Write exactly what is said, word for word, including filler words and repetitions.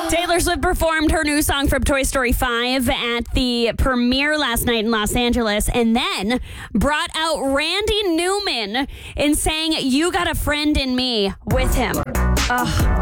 Taylor Swift performed her new song from Toy Story five at the premiere last night in Los Angeles, and then brought out Randy Newman in saying, "You got a friend in me," with him. Ugh.